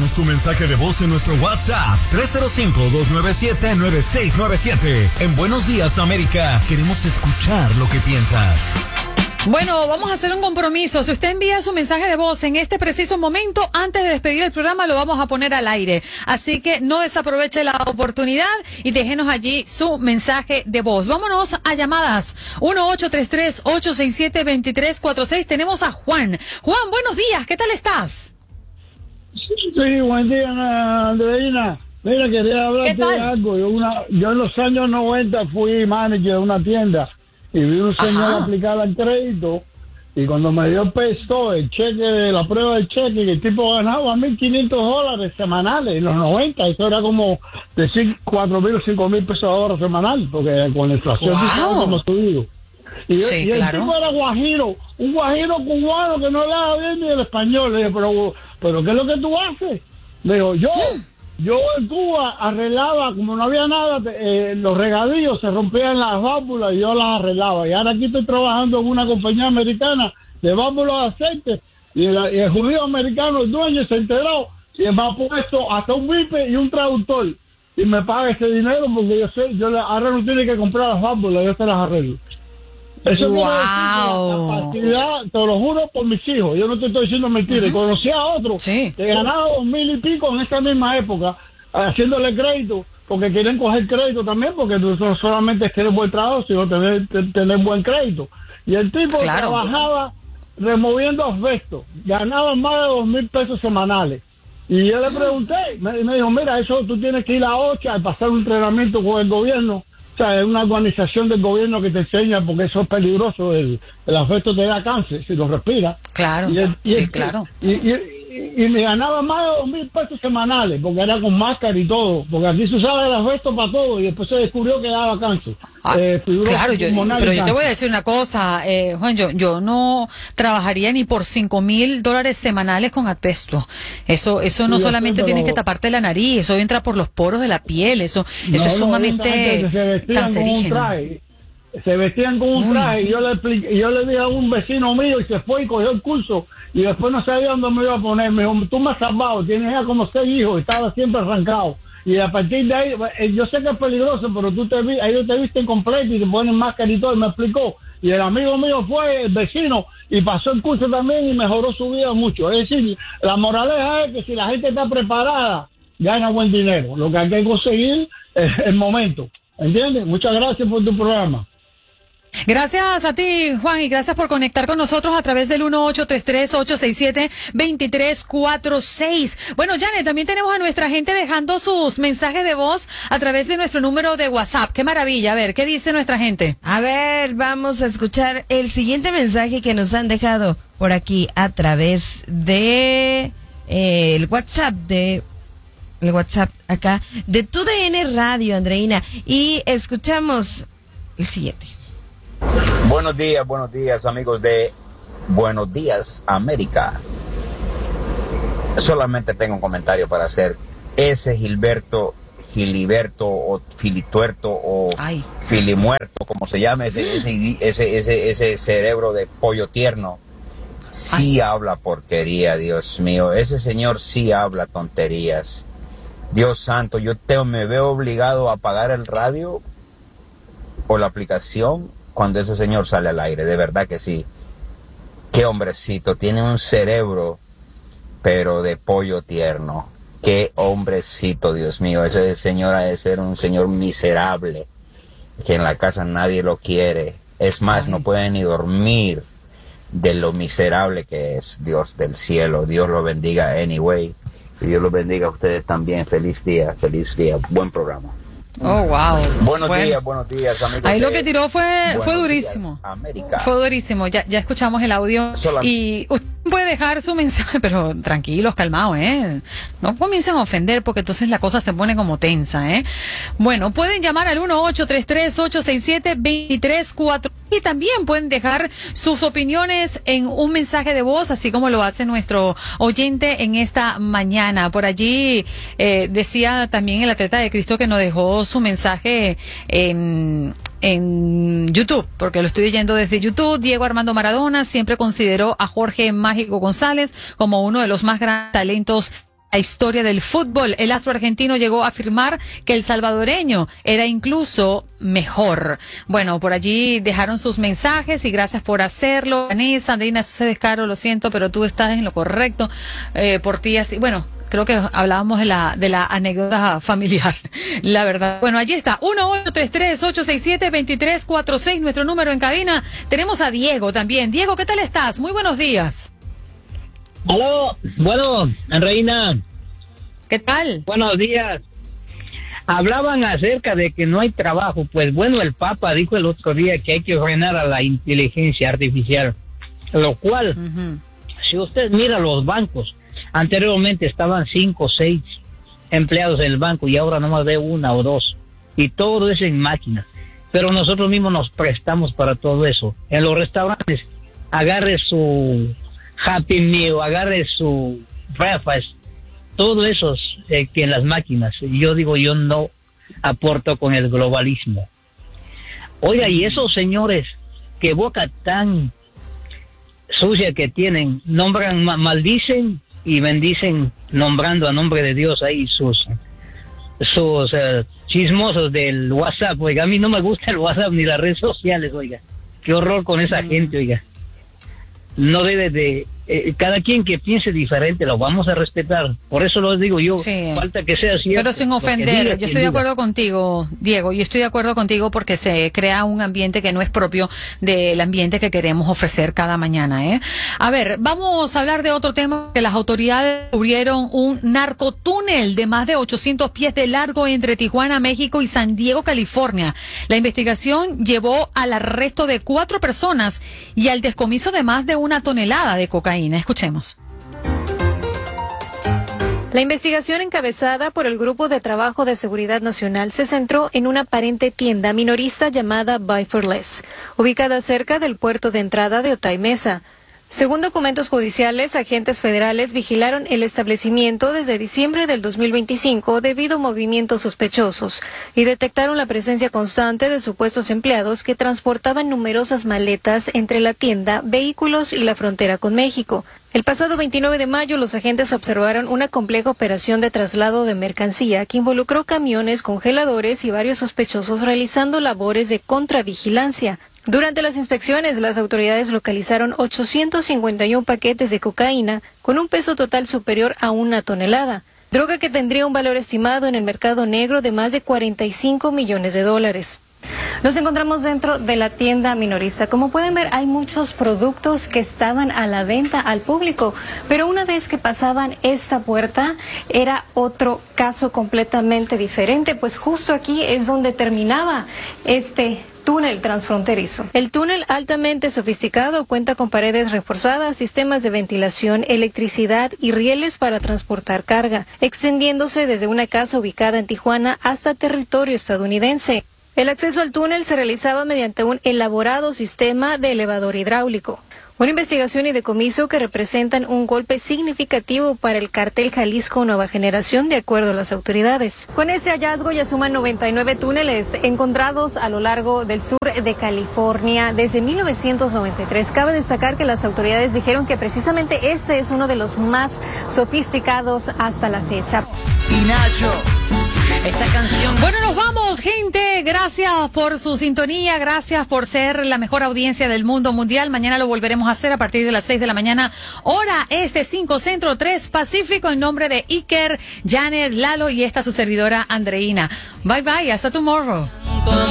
Déjanos tu mensaje de voz en nuestro WhatsApp 305-297-9697. En Buenos Días, América, queremos escuchar lo que piensas. Bueno, vamos a hacer un compromiso. Si usted envía su mensaje de voz en este preciso momento, antes de despedir el programa, lo vamos a poner al aire. Así que no desaproveche la oportunidad y déjenos allí su mensaje de voz. Vámonos a llamadas. 1-833-867-2346. Tenemos a Juan. Juan, buenos días. ¿Qué tal estás? Sí, buen día, Andreina. Mira, quería hablarte de algo. Yo en los años 90 fui manager de una tienda. Y vi un señor aplicar al crédito, y cuando me dio el cheque, la prueba del cheque, que el tipo ganaba $1,500 semanales en los 90, eso era como decir 4,000 o 5,000 pesos ahora semanal, porque con la inflación como subido. Y el tipo era guajiro, un guajiro cubano que no hablaba bien ni el español. Le dije, pero ¿qué es lo que tú haces? Le digo, yo en Cuba arreglaba, como no había nada, los regadíos se rompían las válvulas y yo las arreglaba. Y ahora aquí estoy trabajando en una compañía americana de válvulas de aceite, y el judío americano, el dueño, se enteró y me ha puesto hasta un bipe y un traductor. Y me paga ese dinero porque ahora no tiene que comprar las válvulas, yo se las arreglo. Eso es la partida, te lo juro por mis hijos, yo no te estoy diciendo mentiras. Y conocí a otro que ganaba 2,000 y pico en esa misma época, haciéndole crédito, porque quieren coger crédito también, porque no solamente es tener buen trabajo, sino tener buen crédito. Y el tipo trabajaba removiendo asbesto, ganaba más de 2,000 pesos semanales. Y yo le pregunté, me dijo, mira, eso tú tienes que ir a OCHA y pasar un entrenamiento con el gobierno. O sea, es una organización del gobierno que te enseña, porque eso es peligroso, el asbesto te da cáncer si lo respiras. Claro, claro. Y me ganaba más de 2,000 pesos semanales, porque era con máscara y todo, porque aquí se usaba el asbesto para todo, y después se descubrió que daba cáncer. Claro, pero yo te voy a decir una cosa, Juan, yo no trabajaría ni por $5,000 semanales con asbesto. Eso no solamente tiene que taparte la nariz, eso entra por los poros de la piel, eso es sumamente cancerígeno. Se vestían con un traje, y yo le dije a un vecino mío, y se fue y cogió el curso, y después no sabía dónde me iba a poner. Me dijo, tú me has salvado, tienes ya como 6 hijos, y estaba siempre arrancado. Y a partir de ahí, yo sé que es peligroso, pero ellos te visten completo y te ponen máscara y todo, y me explicó. Y el amigo mío fue el vecino y pasó el curso también y mejoró su vida mucho. Es decir, la moraleja es que si la gente está preparada, gana buen dinero. Lo que hay que conseguir es el momento. ¿Entiendes? Muchas gracias por tu programa. Gracias a ti, Juan, y gracias por conectar con nosotros a través del 1-833-867-2346. Bueno, Janet, también tenemos a nuestra gente dejando sus mensajes de voz a través de nuestro número de WhatsApp. ¡Qué maravilla! A ver, ¿qué dice nuestra gente? A ver, vamos a escuchar el siguiente mensaje que nos han dejado por aquí a través de el WhatsApp acá de TUDN Radio, Andreina, y escuchamos el siguiente. Buenos días, amigos de Buenos Días, América. Solamente tengo un comentario para hacer. Ese Giliberto o Filituerto o Filimuerto, como se llame, ese cerebro de pollo tierno, sí habla porquería, Dios mío. Ese señor sí habla tonterías. Dios santo, me veo obligado a apagar el radio o la aplicación cuando ese señor sale al aire, de verdad que sí. Qué hombrecito, tiene un cerebro, pero de pollo tierno. Qué hombrecito, Dios mío. Ese señor ha de ser un señor miserable, que en la casa nadie lo quiere. Es más, no puede ni dormir de lo miserable que es. Dios del cielo, Dios lo bendiga anyway. Y Dios lo bendiga a ustedes también. Feliz día, buen programa. Oh, wow. Buenos días, amigos. Ahí lo que tiró fue durísimo. Días, América. Fue durísimo. Ya escuchamos el audio. Y usted puede dejar su mensaje, pero tranquilos, calmados, No comiencen a ofender, porque entonces la cosa se pone como tensa, Bueno, pueden llamar al 1-833-867-2346 y también pueden dejar sus opiniones en un mensaje de voz, así como lo hace nuestro oyente en esta mañana. Por allí decía también el atleta de Cristo que nos dejó su mensaje en YouTube, porque lo estoy leyendo desde YouTube. Diego Armando Maradona siempre consideró a Jorge Mágico González como uno de los más grandes talentos la historia del fútbol. El astro argentino llegó a afirmar que el salvadoreño era incluso mejor. Bueno, por allí dejaron sus mensajes y gracias por hacerlo. Vanessa, Andreina, eso se descaro, lo siento, pero tú estás en lo correcto. Por ti así, bueno, creo que hablábamos de la anécdota familiar, la verdad. Bueno, allí está, 1-833-867-2346, nuestro número en cabina. Tenemos a Diego también. Diego, ¿qué tal estás? Muy buenos días. Aló, bueno, Reina. ¿Qué tal? Buenos días. Hablaban acerca de que no hay trabajo. Pues bueno, el Papa dijo el otro día que hay que frenar a la inteligencia artificial. Lo cual, si usted mira los bancos, anteriormente estaban 5 o 6 empleados en el banco y ahora nomás de 1 o 2. Y todo eso en máquinas. Pero nosotros mismos nos prestamos para todo eso. En los restaurantes, agarre su Happy Meal, agarre su breakfast, todo eso que en las máquinas. Yo digo, yo no aporto con el globalismo. Oiga, y esos señores, qué boca tan sucia que tienen, nombran, maldicen y bendicen nombrando a nombre de Dios ahí sus chismosos del WhatsApp. Oiga, a mí no me gusta el WhatsApp ni las redes sociales, oiga. Qué horror con esa gente, oiga. No debe de... cada quien que piense diferente lo vamos a respetar. Por eso lo digo yo, falta que sea cierto. Pero sin ofender, yo estoy de acuerdo contigo, Diego, yo estoy de acuerdo contigo porque se crea un ambiente que no es propio del ambiente que queremos ofrecer cada mañana, ¿eh? A ver, vamos a hablar de otro tema, que las autoridades descubrieron un narcotúnel de más de 800 pies de largo entre Tijuana, México y San Diego, California. La investigación llevó al arresto de 4 personas y al descomiso de más de 1 tonelada de cocaína. Escuchemos. La investigación encabezada por el Grupo de Trabajo de Seguridad Nacional se centró en una aparente tienda minorista llamada Buy for Less, ubicada cerca del puerto de entrada de Otay Mesa. Según documentos judiciales, agentes federales vigilaron el establecimiento desde diciembre del 2025 debido a movimientos sospechosos y detectaron la presencia constante de supuestos empleados que transportaban numerosas maletas entre la tienda, vehículos y la frontera con México. El pasado 29 de mayo, los agentes observaron una compleja operación de traslado de mercancía que involucró camiones, congeladores y varios sospechosos realizando labores de contravigilancia. Durante las inspecciones, las autoridades localizaron 851 paquetes de cocaína con un peso total superior a 1 tonelada, droga que tendría un valor estimado en el mercado negro de más de 45 millones de dólares. Nos encontramos dentro de la tienda minorista. Como pueden ver, hay muchos productos que estaban a la venta al público, pero una vez que pasaban esta puerta era otro caso completamente diferente, pues justo aquí es donde terminaba este túnel transfronterizo. El túnel, altamente sofisticado, cuenta con paredes reforzadas, sistemas de ventilación, electricidad y rieles para transportar carga, extendiéndose desde una casa ubicada en Tijuana hasta territorio estadounidense. El acceso al túnel se realizaba mediante un elaborado sistema de elevador hidráulico. Una investigación y decomiso que representan un golpe significativo para el cártel Jalisco Nueva Generación, de acuerdo a las autoridades. Con este hallazgo ya suman 99 túneles encontrados a lo largo del sur de California desde 1993. Cabe destacar que las autoridades dijeron que precisamente este es uno de los más sofisticados hasta la fecha. Y Nacho. Esta canción. Bueno, nos vamos, gente. Gracias por su sintonía. Gracias por ser la mejor audiencia del mundo mundial. Mañana lo volveremos a hacer a partir de las 6 de la mañana. Hora este, 5 Centro, 3 Pacífico. En nombre de Iker, Janet, Lalo y esta su servidora Andreina. Bye bye. Hasta tomorrow.